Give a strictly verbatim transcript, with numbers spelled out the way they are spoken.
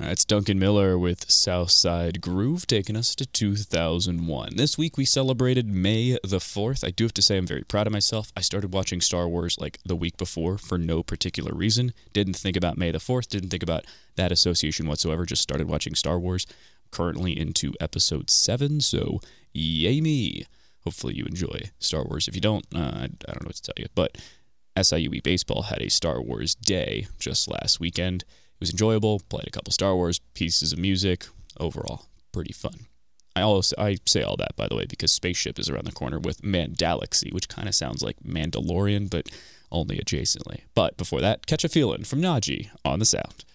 That's Duncan Miller with Southside Groove, taking us to two thousand one. This week we celebrated May the fourth. I do have to say I'm very proud of myself. I started watching Star Wars like the week before for no particular reason. Didn't think about May the fourth, didn't think about that association whatsoever, just started watching Star Wars. Currently into episode seven, so yay me. Hopefully you enjoy Star Wars. If you don't, uh, I, I don't know what to tell you, but S I U E Baseball had a Star Wars day just last weekend. It was enjoyable, played a couple Star Wars pieces of music, overall pretty fun. I also I say all that, by the way, because Spaceship is around the corner with Mandalaxy, which kind of sounds like Mandalorian, but only adjacently. But before that, Catch a Feelin' from Najee on the Sound.